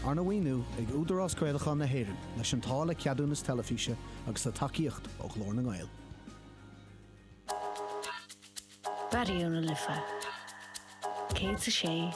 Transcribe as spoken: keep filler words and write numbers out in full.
Arna Winu ag údarás Gaelachan na Héireann leis an tála ceadúnas telefíse agus sa tacaíocht ó Chlór na Gael. Bariúna lifa. Cé sa sé